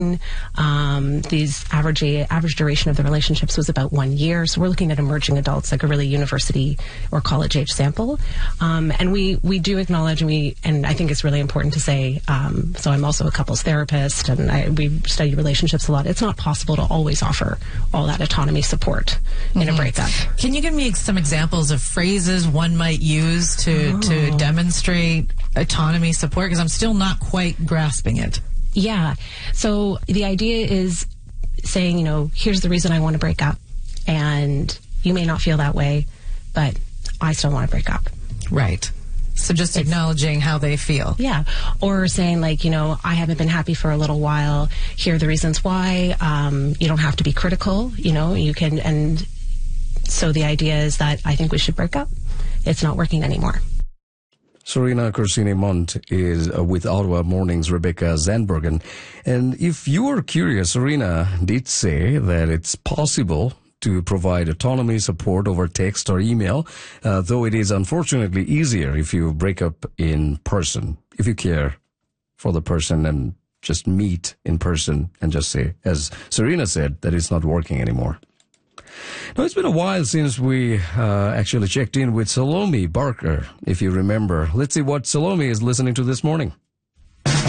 These average duration of the relationships was about 1 year. So we're looking at emerging adults, like a really university or college age sample. And we do acknowledge, and I think it's really important to say, so I'm also a couples therapist, and we study relationships a lot. It's not possible to always offer all that autonomy support in a breakup. Can you give me some examples of phrases one might use to demonstrate autonomy support? Because I'm still not quite grasping it. Yeah. So the idea is saying, here's the reason I want to break up. And you may not feel that way, but I still want to break up. Right. So just acknowledging how they feel. Yeah. Or saying I haven't been happy for a little while. Here are the reasons why. You don't have to be critical. You can. And so the idea is that I think we should break up. It's not working anymore. Serena Corsini-Mont is with Ottawa Morning's Rebecca Zandbergen. And if you are curious, Serena did say that it's possible to provide autonomy support over text or email, though it is unfortunately easier if you break up in person, if you care for the person and just meet in person and just say, as Serena said, that it's not working anymore. Now, it's been a while since we actually checked in with Salome Barker, if you remember. Let's see what Salome is listening to this morning.